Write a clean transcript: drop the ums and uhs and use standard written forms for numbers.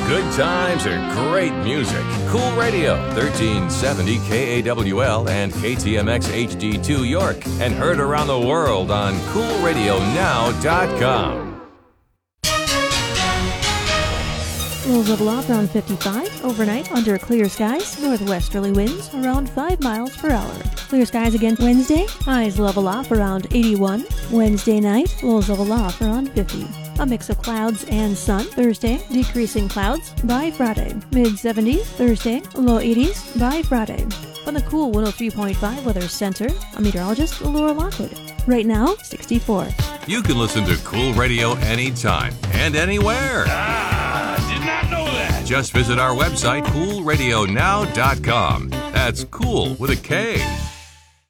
Good times and great music. Cool Radio, 1370 KAWL and KTMX HD2 York, and heard around the world on CoolRadioNow.com. Lows level off around 55. Overnight, under clear skies. Northwesterly winds around 5 miles per hour. Clear skies again Wednesday. Highs level off around 81. Wednesday night, lows level off around 50. A mix of clouds and sun. Thursday, decreasing clouds by Friday. Mid-70s. Thursday, low 80s by Friday. From the Cool 103.5 Weather Center, I'm meteorologist Laura Lockwood. Right now, 64. You can listen to Cool Radio anytime and anywhere. Did not know that. Just visit our website, CoolRadioNow.com. That's cool with a K.